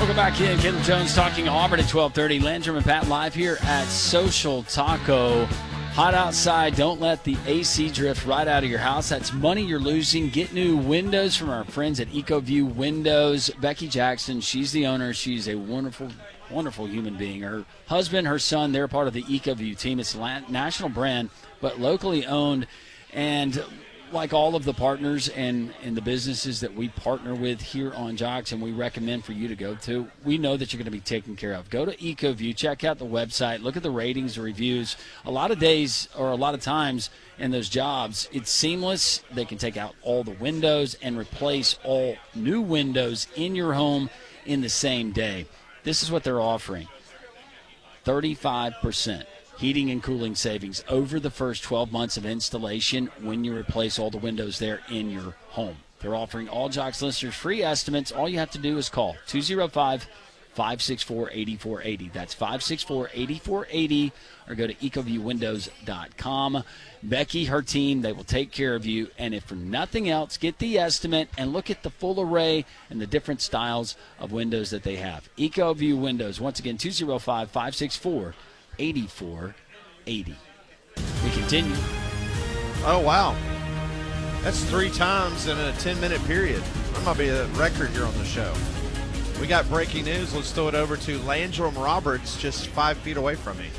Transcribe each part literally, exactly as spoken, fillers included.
Welcome back in. Caleb Jones talking Auburn at twelve thirty. Landrum and Pat live here at Social Taco. Hot outside. Don't let the A C drift right out of your house. That's money you're losing. Get new windows from our friends at EcoView Windows. Becky Jackson, she's the owner. She's a wonderful, wonderful human being. Her husband, her son, they're part of the EcoView team. It's a national brand, but locally owned. And like all of the partners and, and the businesses that we partner with here on Jocks and we recommend for you to go to, we know that you're going to be taken care of. Go to EcoView, check out the website, look at the ratings, the reviews. A lot of days or a lot of times in those jobs, it's seamless. They can take out all the windows and replace all new windows in your home in the same day. This is what they're offering, thirty-five percent. Heating and cooling savings over the first twelve months of installation when you replace all the windows there in your home. They're offering all Jocks listeners free estimates. All you have to do is call two oh five, five six four, eight four eight oh. That's five six four, eight four eight oh, or go to ecoview windows dot com. Becky, her team, they will take care of you. And if for nothing else, get the estimate and look at the full array and the different styles of windows that they have. EcoView Windows, once again, two oh five, five six four, eighty-four eighty. We continue. Oh, wow. That's three times in a ten-minute period. That might be a record here on the show. We got breaking news. Let's throw it over to Landrum Roberts, just five feet away from me.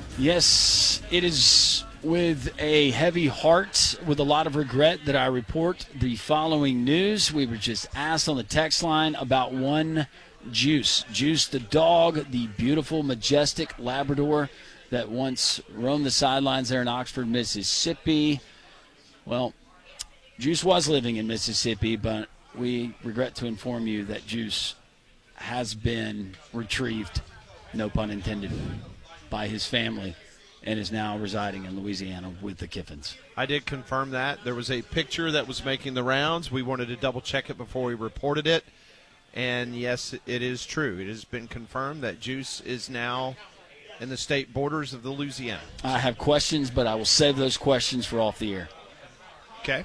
Yes, it is with a heavy heart, with a lot of regret, that I report the following news. We were just asked on the text line about one Juice. Juice the dog, the beautiful, majestic Labrador that once roamed the sidelines there in Oxford, Mississippi. Well, Juice was living in Mississippi, but we regret to inform you that Juice has been retrieved, no pun intended, by his family and is now residing in Louisiana with the Kiffins. I did confirm that. There was a picture that was making the rounds. We wanted to double-check it before we reported it. And, yes, it is true. It has been confirmed that Juice is now in the state borders of the Louisiana. I have questions, but I will save those questions for off the air. Okay.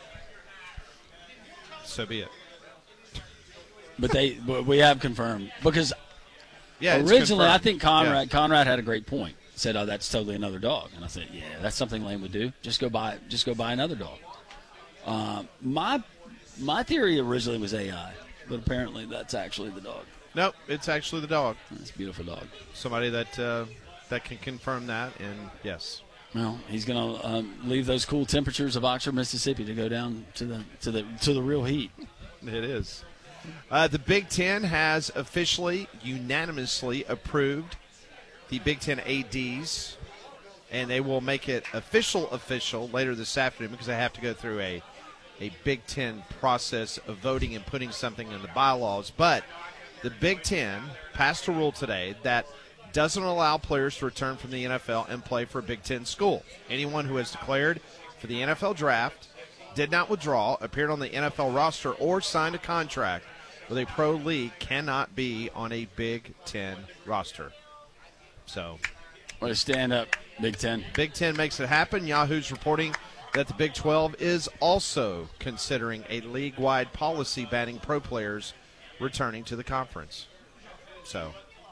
So be it. But they, but we have confirmed. Because yeah, originally I think Conrad, yeah. Conrad had a great point. Said, oh, that's totally another dog. And I said, yeah, that's something Lane would do. Just go buy, just go buy another dog. Uh, my, my theory originally was A I. But apparently that's actually the dog. Nope, it's actually the dog. That's a beautiful dog. Somebody that uh, that can confirm that, and yes. Well, he's going to um, leave those cool temperatures of Oxford, Mississippi, to go down to the to the to the real heat. It is. Uh, the Big Ten has officially, unanimously approved the Big Ten A Ds, and they will make it official official later this afternoon because they have to go through a. a Big Ten process of voting and putting something in the bylaws. But the Big Ten passed a rule today that doesn't allow players to return from the N F L and play for a Big Ten school. Anyone who has declared for the N F L draft, did not withdraw, appeared on the N F L roster, or signed a contract with a pro league cannot be on a Big Ten roster. So, What a stand-up, Big Ten. Big Ten makes it happen. Yahoo's reporting that the Big twelve is also considering a league-wide policy banning pro players returning to the conference. So,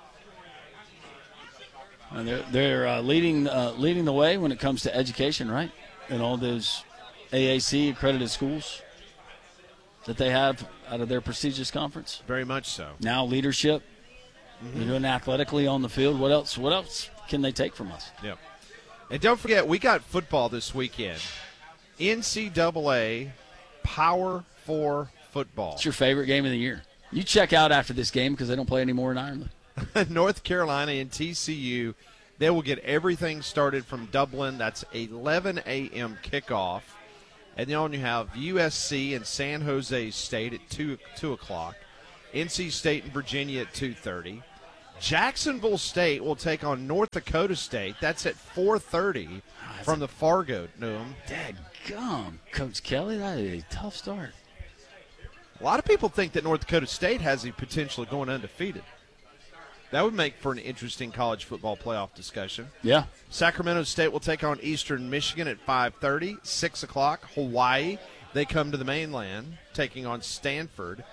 and they're they're uh, leading uh, leading the way when it comes to education, right? In all those A A C accredited schools that they have out of their prestigious conference. Very much so. Now leadership, mm-hmm. They're doing athletically on the field. What else? What else can they take from us? Yep. And don't forget, we got football this weekend. N C double A Power Four football. It's your favorite game of the year. You check out after this game because they don't play anymore in Ireland. North Carolina and T C U, they will get everything started from Dublin. That's eleven a.m. kickoff. And then you have U S C and San Jose State at two, two o'clock. N C State and Virginia at two thirty. Jacksonville State will take on North Dakota State. That's at four thirty oh, from the Fargo Dome. Dadgum, Coach Kelly, that is a tough start. A lot of people think that North Dakota State has the potential of going undefeated. That would make for an interesting college football playoff discussion. Yeah. Sacramento State will take on Eastern Michigan at five thirty. six o'clock, Hawaii. They come to the mainland, taking on Stanford.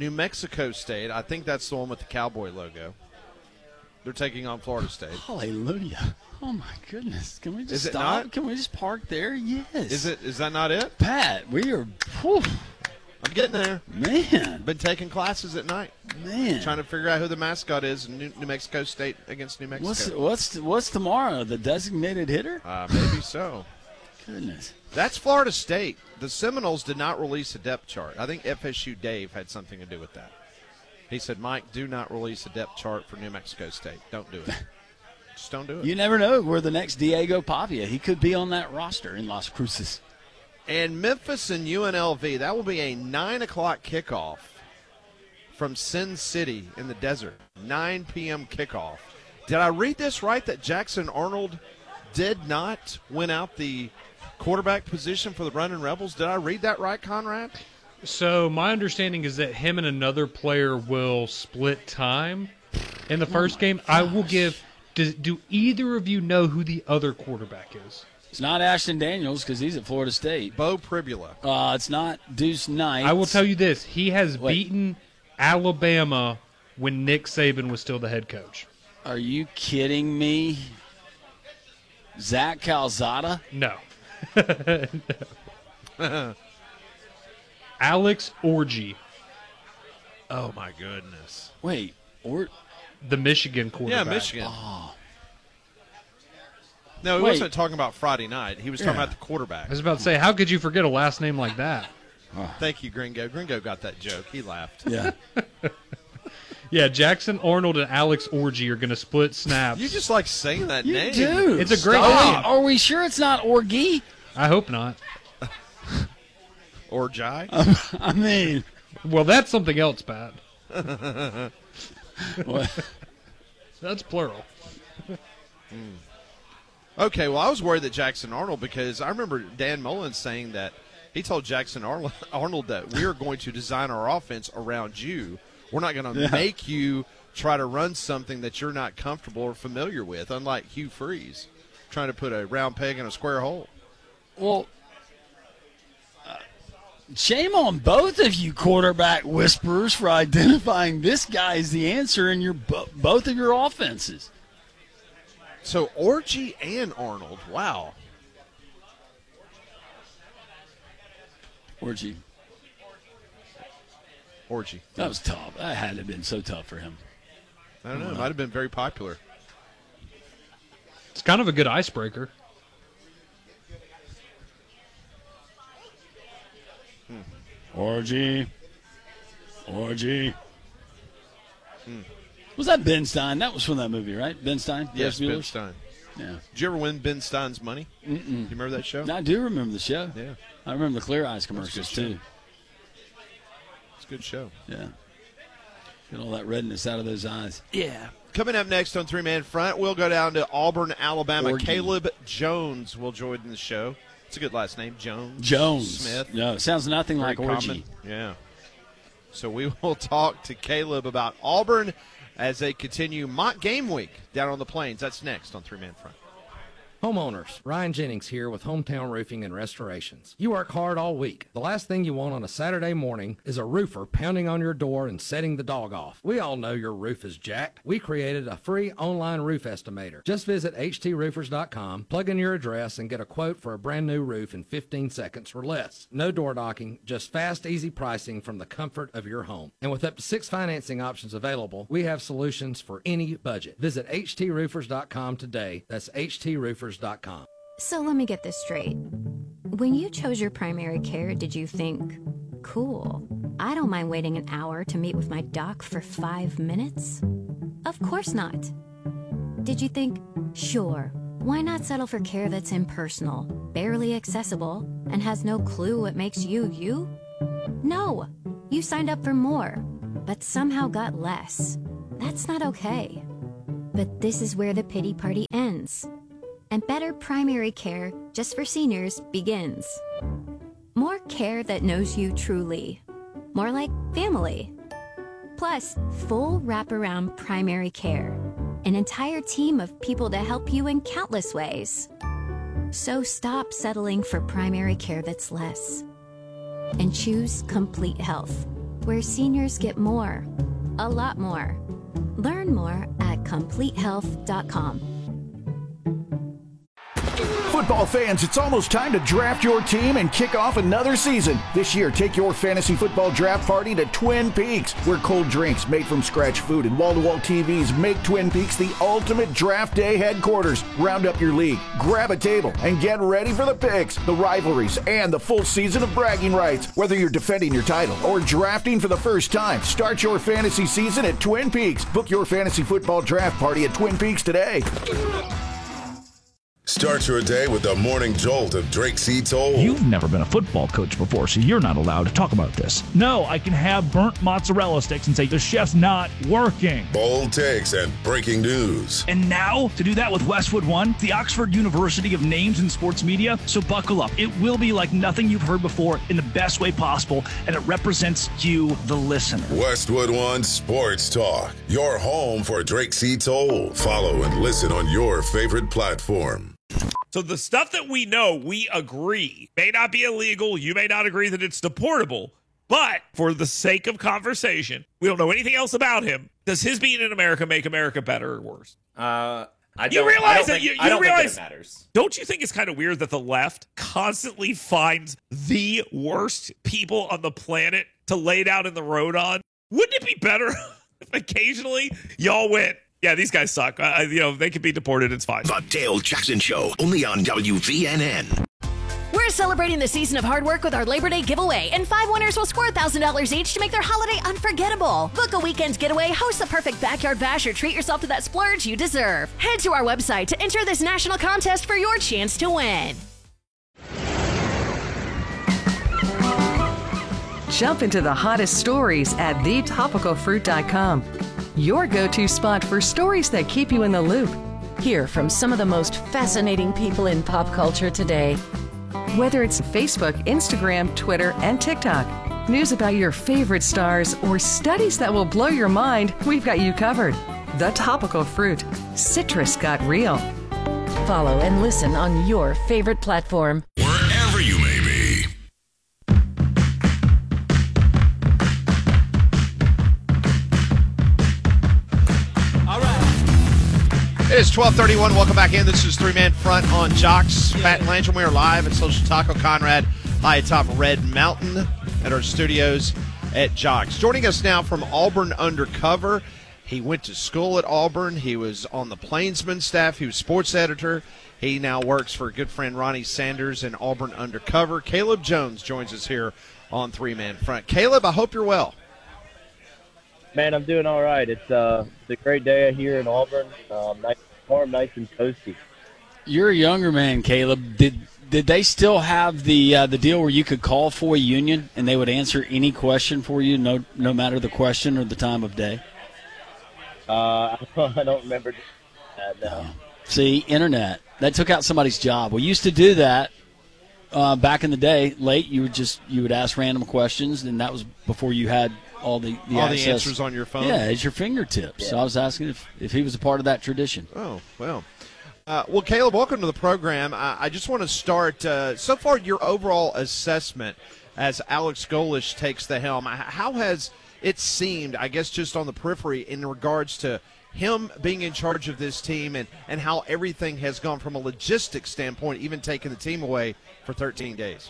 New Mexico State, I think that's the one with the cowboy logo. They're taking on Florida State. Hallelujah. Oh, my goodness. Can we just Is it stop? not? Can we just park there? Yes. Is it? Is that not it? Pat, we are, whew, I'm getting there. man, Been taking classes at night, man. trying to figure out who the mascot is in New, New Mexico State against New What's Mexico. what's what's tomorrow? The designated hitter? Uh, maybe so. Goodness. That's Florida State. The Seminoles did not release a depth chart. I think F S U Dave had something to do with that. He said, Mike, do not release a depth chart for New Mexico State. Don't do it. Just don't do it. You never know where the next Diego Pavia. He could be on that roster in Las Cruces. And Memphis and U N L V, that will be a nine o'clock kickoff from Sin City in the desert. nine p.m. kickoff. Did I read this right, that Jackson Arnold did not win out the quarterback position for the Running Rebels? Did I read that right, Conrad? So my understanding is that him and another player will split time in the first game. gosh. I will give do, – do either of you know who the other quarterback is? It's not Ashton Daniels because he's at Florida State. Bo Pribula. Uh, it's not Deuce Knight. I will tell you this. He has Wait. beaten Alabama when Nick Saban was still the head coach. Are you kidding me? Zach Calzada? No. No. Alex Orji, Oh, my goodness. Wait, or the Michigan Yeah, quarterback. Michigan. oh, No, he Wait. wasn't talking about Friday night. He was talking Yeah. about the quarterback. I was about to say, how could you forget a last name like that? Thank you, Gringo. Gringo got that joke. He laughed. yeah. Yeah, Jackson Arnold and Alex Orji are going to split snaps. You just like saying that You name. do. It's a great Stop. name. Are we sure it's not Orgy? I hope not. Or Jai. I mean, Well, that's something else, Pat. what? That's plural. Okay, well, I was worried that Jackson Arnold, because I remember Dan Mullen saying that he told Jackson Arnold, Arnold that we are going to design our offense around you. We're not going to Yeah. make you try to run something that you're not comfortable or familiar with, unlike Hugh Freeze, trying to put a round peg in a square hole. Well, uh, shame on both of you quarterback whisperers for identifying this guy as the answer in your bo- both of your offenses. So Orgy and Arnold, wow. Orgy. Orgy. That was tough. That had to have been so tough for him. I don't know. It might have been very popular. It's kind of a good icebreaker. Orgy. Orgy. Was that Ben Stein? That was from that movie, right? Ben Stein? Yes, Ferris Ben Bueller's? Stein. Yeah. Did you ever win Ben Stein's money? Mm-mm. Do you remember that show? I do remember the show. Yeah. I remember the Clear Eyes That's a commercials, good show. too. It's a good show. Yeah. Get all that redness out of those eyes. Yeah. Coming up next on Three Man Front, we'll go down to Auburn, Alabama. Orgy. Caleb Jones will join the show. It's a good last name, Jones. Jones. Smith. No, it sounds nothing Very like Orgy. common. Yeah. So we will talk to Caleb about Auburn as they continue mock game week down on the Plains. That's next on Three Man Front. Homeowners, Ryan Jennings here with Hometown Roofing and Restorations. You work hard all week. The last thing you want on a Saturday morning is a roofer pounding on your door and setting the dog off. We all know your roof is jacked. We created a free online roof estimator. Just visit H T roofers dot com, plug in your address, and get a quote for a brand new roof in fifteen seconds or less. No door knocking, just fast, easy pricing from the comfort of your home. And with up to six financing options available, we have solutions for any budget. Visit H T roofers dot com today. That's H T roofers dot com. So let me get this straight. When you chose your primary care, did you think, cool, I don't mind waiting an hour to meet with my doc for five minutes? Of course not. Did you think, sure, why not settle for care that's impersonal, barely accessible, and has no clue what makes you you? No, you signed up for more, but somehow got less. That's not okay. But this is where the pity party ends. And better primary care just for seniors begins. More care that knows you truly. More like family. Plus, full wraparound primary care. An entire team of people to help you in countless ways. So stop settling for primary care that's less. And choose complete health. where seniors get more, a lot more. Learn more at complete health dot com. Football fans, it's almost time to draft your team and kick off another season. This year, take your fantasy football draft party to Twin Peaks, where cold drinks, made from scratch food, and wall-to-wall T Vs make Twin Peaks the ultimate draft day headquarters. Round up your league, grab a table, and get ready for the picks, the rivalries, and the full season of bragging rights. Whether you're defending your title or drafting for the first time, start your fantasy season at Twin Peaks. Book your fantasy football draft party at Twin Peaks today. Start your day with the morning jolt of Drake C. Toll. You've never been a football coach before, so you're not allowed to talk about this. No, I can have burnt mozzarella sticks and say the chef's not working. Bold takes and breaking news. And now, to do that with Westwood One, the Oxford University of Names in Sports Media, so buckle up. It will be like nothing you've heard before in the best way possible, and it represents you, the listener. Westwood One Sports Talk, your home for Drake C. Toll. Follow and listen on your favorite platform. So the stuff that we know, we agree, may not be illegal. You may not agree that it's deportable. But for the sake of conversation, we don't know anything else about him. Does his being in America make America better or worse? Uh, I don't, you realize I don't that think, you, you I don't realize, think that it matters. Don't you think it's kind of weird that the left constantly finds the worst people on the planet to lay down in the road on? Wouldn't it be better if occasionally y'all went, yeah, these guys suck. Uh, you know, they could be deported. It's fine. The Dale Jackson Show, only on W V N N. We're celebrating the season of hard work with our Labor Day giveaway, and five winners will score one thousand dollars each to make their holiday unforgettable. Book a weekend's getaway, host a perfect backyard bash, or treat yourself to that splurge you deserve. Head to our website to enter this national contest for your chance to win. Jump into the hottest stories at the topical fruit dot com. Your go-to spot for stories that keep you in the loop. Hear from some of the most fascinating people in pop culture today. Whether it's Facebook, Instagram, Twitter, and TikTok, news about your favorite stars, or studies that will blow your mind, we've got you covered. The Topical Fruit. Citrus got real. Follow and listen on your favorite platform. Wherever you may be. It is twelve thirty-one. Welcome back in. This is Three Man Front on Jocks. Pat and Landrum, we are live at Social Taco Conrad, high atop Red Mountain at our studios at Jocks. Joining us now from Auburn Undercover. He went to school at Auburn. He was on the Plainsman staff. He was sports editor. He now works for a good friend Ronnie Sanders in Auburn Undercover. Caleb Jones joins us here on Three Man Front. Caleb, I hope you're well. Man, I'm doing all right. It's, uh, it's a great day here in Auburn. Um, nice, warm, nice and toasty. You're a younger man, Caleb. Did did they still have the uh, the deal where you could call for a union and they would answer any question for you, no no matter the question or the time of day? Uh, I don't remember that. No. See, internet that took out somebody's job. We used to do that uh, back in the day. Late, you would just you would ask random questions, and that was before you had all the, the all access. the answers on your phone. Yeah, at your fingertips. Yeah. So I was asking if, if he was a part of that tradition. Oh, well. Uh, well, Caleb, welcome to the program. I, I just want to start, uh, so far, your overall assessment as Alex Golesh takes the helm. How has it seemed, I guess just on the periphery, in regards to him being in charge of this team and, and how everything has gone from a logistics standpoint, even taking the team away for thirteen days?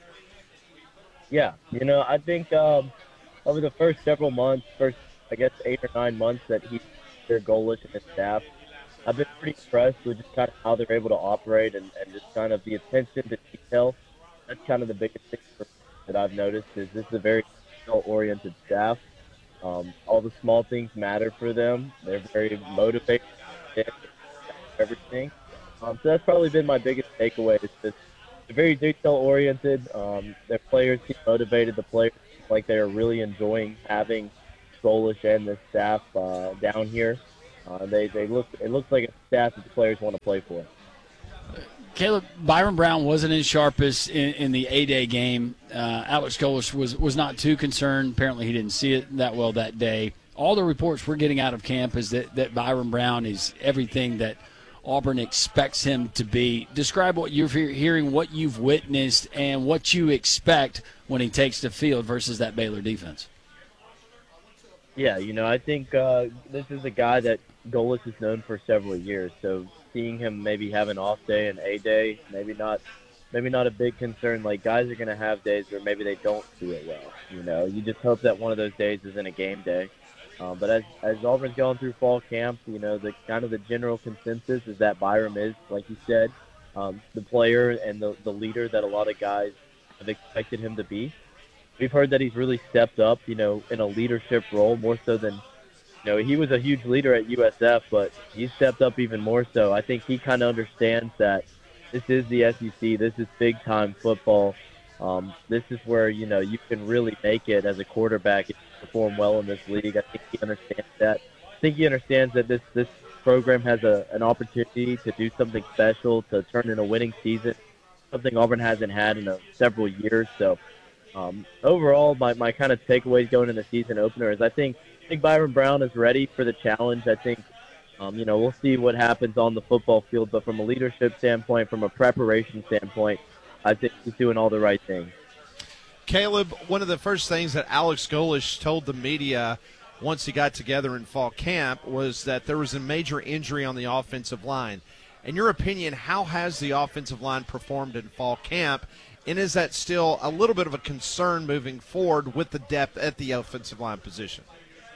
Yeah, you know, I think um, – over the first several months, first, I guess, eight or nine months that he's their Golesh and his staff, I've been pretty impressed with just kind of how they're able to operate and, and just kind of the attention to detail. That's kind of the biggest thing for, that I've noticed is this is a very detail-oriented staff. Um, all the small things matter for them. They're very motivated everything. Um, so that's probably been my biggest takeaway is just they're very detail-oriented. Um, their players seem motivated. The players like they're really enjoying having Golesh and the staff uh, down here. Uh, they they look it looks like a staff that the players want to play for. Caleb, Byron Brown wasn't in sharpest in, in the A-Day game. Uh, Alex Golesh was was not too concerned. Apparently, he didn't see it that well that day. All the reports we're getting out of camp is that, that Byron Brown is everything that Auburn expects him to be. Describe what you're hearing, what you've witnessed, and what you expect when he takes the field versus that Baylor defense. Yeah, you know, I think uh, this is a guy that Golis has known for several years. So seeing him maybe have an off day and a day, maybe not, maybe not a big concern. Like guys are going to have days where maybe they don't do it well. You know, you just hope that one of those days isn't a game day. Um, but as as Auburn's going through fall camp, you know, the kind of the general consensus is that Byram is, like you said, um, the player and the the leader that a lot of guys have expected him to be. We've heard that he's really stepped up, you know, in a leadership role more so than, you know, he was a huge leader at U S F, but he stepped up even more so. I think he kind of understands that this is the S E C, this is big-time football. Um, this is where, you know, you can really make it as a quarterback if you perform well in this league. I think he understands that. I think he understands that this, this program has a, an opportunity to do something special, to turn in a winning season, something Auburn hasn't had in a, several years. So, Um, overall, my, my kind of takeaways going into the season opener is I think I think Byram Brown is ready for the challenge. I think, um, you know, we'll see what happens on the football field, but from a leadership standpoint, from a preparation standpoint, I think he's doing all the right things. Caleb, one of the first things that Alex Golesh told the media once he got together in fall camp was that there was a major injury on the offensive line. In your opinion, how has the offensive line performed in fall camp? And is that still a little bit of a concern moving forward with the depth at the offensive line position?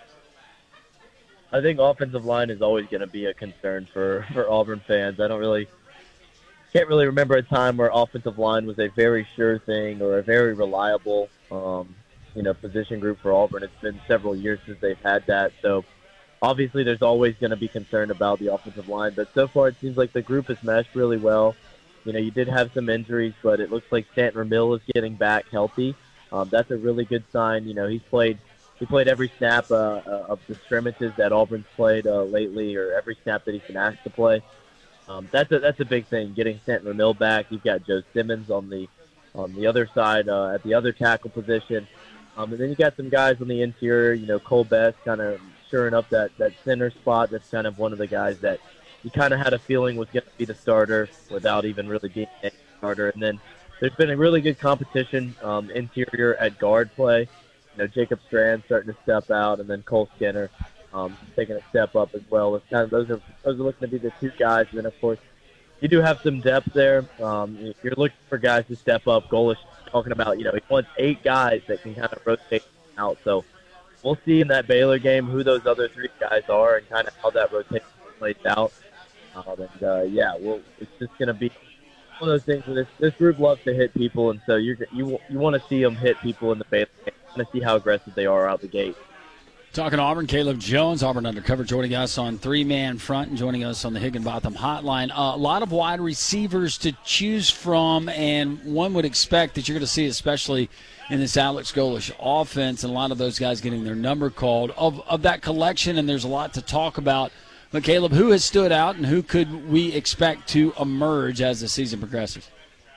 I think offensive line is always going to be a concern for, for Auburn fans. I don't really can't really remember a time where offensive line was a very sure thing or a very reliable, um, you know, position group for Auburn. It's been several years since they've had that. So obviously there's always going to be concern about the offensive line. But so far it seems like the group has meshed really well. You know, you did have some injuries, but it looks like Stanton Ramil is getting back healthy. Um, that's a really good sign. You know, he's played he played every snap uh, uh, of the scrimmages that Auburn's played uh, lately, or every snap that he's been asked to play. Um, that's a that's a big thing. Getting Stanton Ramil back. You've got Joe Simmons on the on the other side uh, at the other tackle position, um, and then you got some guys on the interior. You know, Cole Best kind of shoring up that that center spot. That's kind of one of the guys that you kind of had a feeling was going to be the starter without even really being a starter. And then there's been a really good competition um, interior at guard play. You know, Jacob Strand starting to step out, and then Cole Skinner um, taking a step up as well. It's kind of those are those are looking to be the two guys. And then of course you do have some depth there. Um, you're looking for guys to step up. Golesh talking about, you know, he wants eight guys that can kind of rotate out. So we'll see in that Baylor game who those other three guys are and kind of how that rotation plays out. Um, and, uh, yeah, well, it's just going to be one of those things where this, this group loves to hit people, and so you're, you you want to see them hit people in the Baylor game. You want to see how aggressive they are out the gate. Talking Auburn, Caleb Jones, Auburn Undercover, joining us on three-man front and joining us on the Higginbotham Hotline. Uh, a lot of wide receivers to choose from, and one would expect that you're going to see, especially in this Alex Golesh offense, and a lot of those guys getting their number called. Of, of that collection, and there's a lot to talk about. But, Caleb, who has stood out and who could we expect to emerge as the season progresses?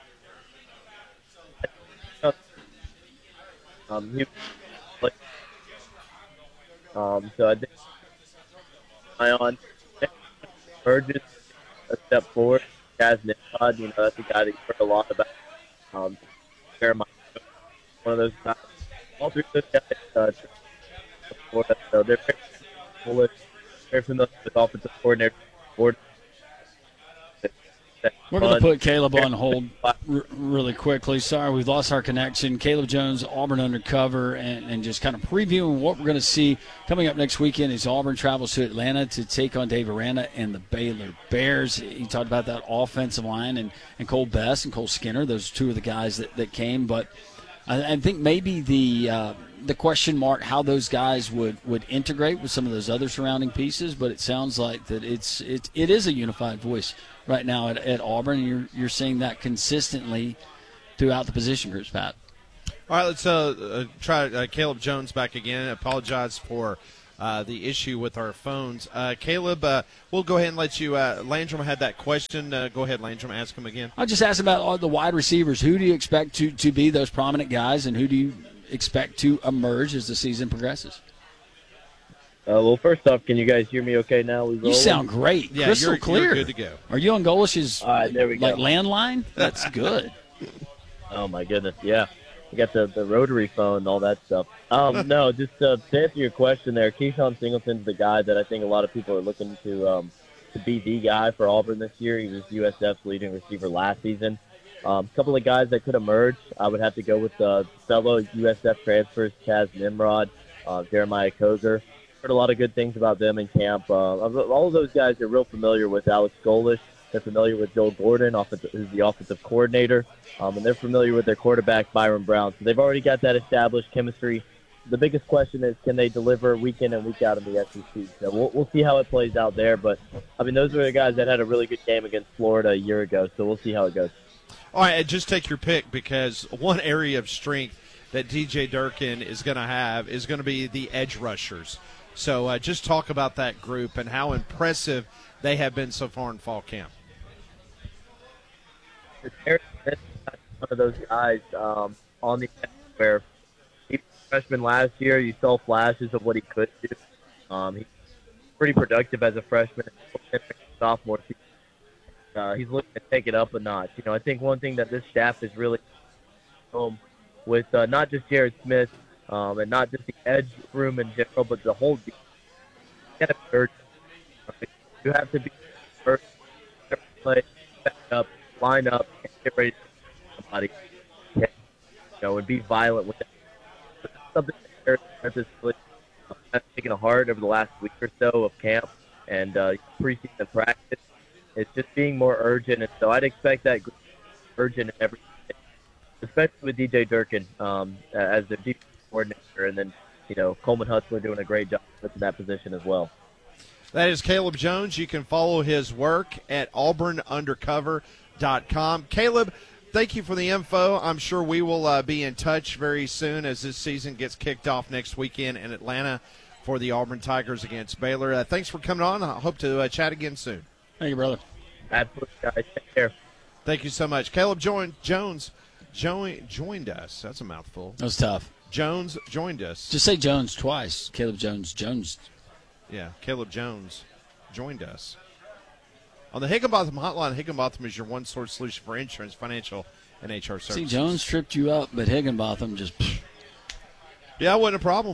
Um, he, um, so I think Ion emerges a step forward. Kaz Nippod, you know, that's a guy that you heard a lot about. Um, Jeremiah, one of those guys. All three of those guys, uh, so they're very bullish. Very familiar with offensive coordinator. Board. We're going to put Caleb on hold r- really quickly. Sorry, we've lost our connection. Caleb Jones, Auburn Undercover, and, and just kind of previewing what we're going to see coming up next weekend as Auburn travels to Atlanta to take on Dave Aranda and the Baylor Bears. He talked about that offensive line and, and Cole Best and Cole Skinner. Those two of the guys that, that came. But I, I think maybe the uh, the question mark how those guys would, would integrate with some of those other surrounding pieces. But it sounds like that it's it, it is a unified voice right now at, at Auburn, and you're you're seeing that consistently throughout the position groups, Pat. All right, let's uh, uh, try uh, Caleb Jones back again. I apologize for uh, the issue with our phones. Uh, Caleb, uh, we'll go ahead and let you uh, – Landrum had that question. Uh, go ahead, Landrum, ask him again. I'll just ask about all the wide receivers. Who do you expect to, to be those prominent guys, and who do you expect to emerge as the season progresses? Uh, well, first off, can you guys hear me okay now? We you sound great. Yeah, Crystal you're, clear. You're good to go. Are you on Golesh's All right, there we like go. landline? That's good. Oh, my goodness, yeah. You got the, the rotary phone and all that stuff. Um, no, just uh, to answer your question there, Keyshawn Singleton's the guy that I think a lot of people are looking to um, to be the guy for Auburn this year. He was U S F's leading receiver last season. A um, couple of guys that could emerge, I would have to go with uh, fellow U S F transfers, Chaz Nimrod, uh, Jeremiah Koger. Heard a lot of good things about them in camp. Uh, all of those guys are real familiar with Alex Golish. They're familiar with Joel Gordon, who's the offensive coordinator, um, and they're familiar with their quarterback, Byron Brown. So they've already got that established chemistry. The biggest question is, can they deliver week in and week out in the S E C? So we'll, we'll see how it plays out there. But, I mean, those are the guys that had a really good game against Florida a year ago, so we'll see how it goes. All right, just take your pick, because one area of strength that D J Durkin is going to have is going to be the edge rushers. So uh, just talk about that group and how impressive they have been so far in fall camp. Eric Smith is one of those guys um, on the edge where he was a freshman last year. You saw flashes of what he could do. Um, he's pretty productive as a freshman, sophomore season. Uh, he's looking to take it up a notch. You know, I think one thing that this staff is really home with uh, not just Jared Smith um, and not just the edge room in general, but the whole team. You gotta be urgent. You have to be first, play, back up, line up, and get ready to hit somebody. You know, and be violent with that. But that's something that Jared Smith has really uh, taken to heart over the last week or so of camp and uh, preseason practice. It's just being more urgent, and so I'd expect that urgent in every, especially with D J Durkin um, as the defensive coordinator, and then you know Coleman Hutzler doing a great job in that position as well. That is Caleb Jones. You can follow his work at auburn undercover dot com. Caleb, thank you for the info. I'm sure we will uh, be in touch very soon as this season gets kicked off next weekend in Atlanta for the Auburn Tigers against Baylor. Uh, thanks for coming on. I hope to uh, chat again soon. Thank you, brother. Absolutely, guys. Take care. Thank you so much. Caleb joined, Jones joined, joined us. That's a mouthful. That was tough. Jones joined us. Just say Jones twice. Caleb Jones. Jones. Yeah, Caleb Jones joined us. On the Higginbotham Hotline, Higginbotham is your one-source solution for insurance, financial, and H R services. See, Jones tripped you up, but Higginbotham just... Yeah, wasn't a problem.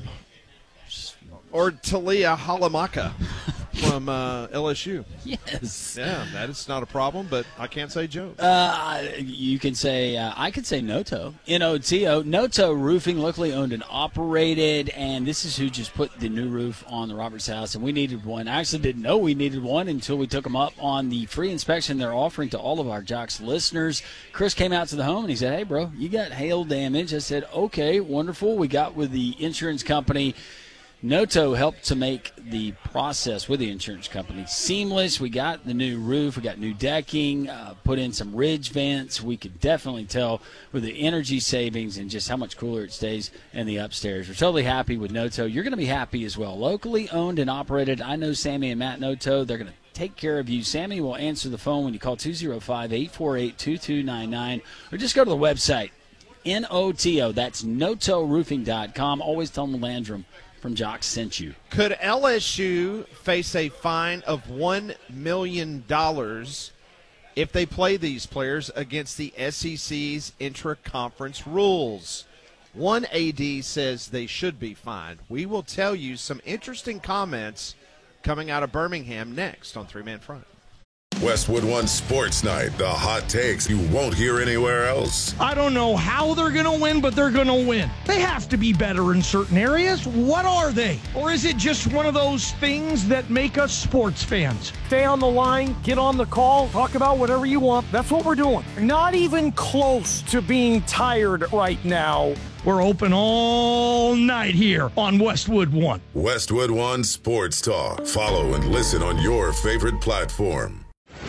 Or Talia Halamaka from uh, L S U. Yes. Yeah, that is not a problem, but I can't say Jones. Uh, you can say, uh, I could say Noto. N O T O. Noto Roofing, locally owned and operated, and this is who just put the new roof on the Roberts house, and we needed one. I actually didn't know we needed one until we took them up on the free inspection they're offering to all of our Jocks listeners. Chris came out to the home, and he said, hey, bro, you got hail damage. I said, okay, wonderful. We got with the insurance company. Noto helped to make the process with the insurance company seamless. We got the new roof. We got new decking, uh, put in some ridge vents. We could definitely tell with the energy savings and just how much cooler it stays in the upstairs. We're totally happy with Noto. You're going to be happy as well. Locally owned and operated. I know Sammy and Matt Noto. They're going to take care of you. Sammy will answer the phone when you call two oh five, eight four eight, two two nine nine or just go to the website, N O T O. That's noto roofing dot com. Always tell them Landrum from Jocks sent you. Could L S U face a fine of one million dollars if they play these players against the S E C's intra-conference rules? One A D says they should be fined. We will tell you some interesting comments coming out of Birmingham next on Three Man Front. Westwood One Sports Night, the hot takes you won't hear anywhere else. I don't know how they're going to win, but they're going to win. They have to be better in certain areas. What are they? Or is it just one of those things that make us sports fans? Stay on the line, get on the call, talk about whatever you want. That's what we're doing. Not even close to being tired right now. We're open all night here on Westwood One. Westwood One Sports Talk. Follow and listen on your favorite platform.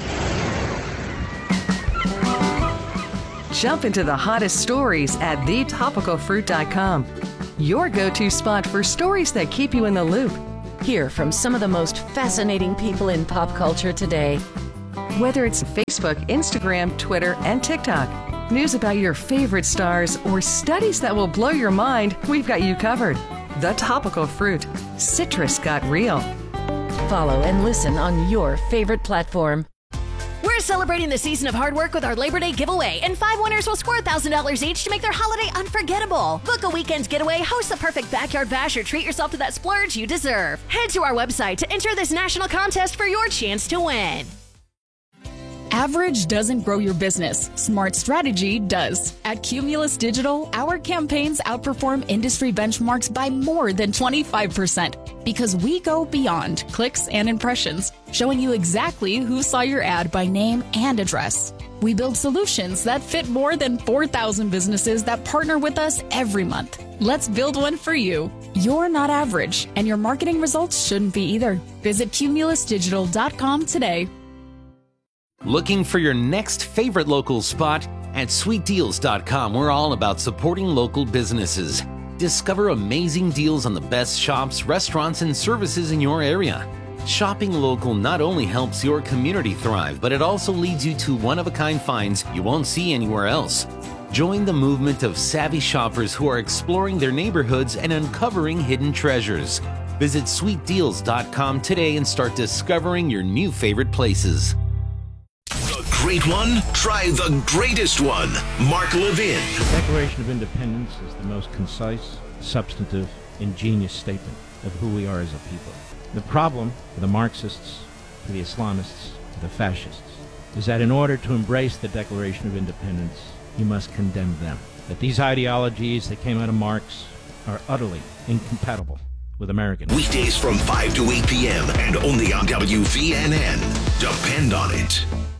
Jump into the hottest stories at the topical fruit dot com. Your go-to spot for stories that keep you in the loop. Hear from some of the most fascinating people in pop culture today. Whether it's Facebook, Instagram, Twitter, and TikTok, news about your favorite stars, or studies that will blow your mind, we've got you covered. The Topical Fruit. Citrus got real. Follow and listen on your favorite platform. We're We're celebrating the season of hard work with our Labor Day giveaway, and five winners will score one thousand dollars each to make their holiday unforgettable. Book a weekend's getaway, host the perfect backyard bash, or treat yourself to that splurge you deserve. Head to our website to enter this national contest for your chance to win. Average doesn't grow your business. Smart strategy does. At Cumulus Digital, our campaigns outperform industry benchmarks by more than twenty-five percent because we go beyond clicks and impressions, showing you exactly who saw your ad by name and address. We build solutions that fit more than four thousand businesses that partner with us every month. Let's build one for you. You're not average, and your marketing results shouldn't be either. Visit cumulus digital dot com today. Looking for your next favorite local spot? At sweet deals dot com, we're all about supporting local businesses. Discover amazing deals on the best shops, restaurants, and services in your area. Shopping local not only helps your community thrive, but it also leads you to one-of-a-kind finds you won't see anywhere else. Join the movement of savvy shoppers who are exploring their neighborhoods and uncovering hidden treasures. Visit sweet deals dot com today and start discovering your new favorite places. Great one? Try the greatest one. Mark Levin. The Declaration of Independence is the most concise, substantive, ingenious statement of who we are as a people. The problem for the Marxists, for the Islamists, for the fascists, is that in order to embrace the Declaration of Independence, you must condemn them. That these ideologies that came out of Marx are utterly incompatible with American. Weekdays from five to eight p.m. and only on W V N N. Depend on it.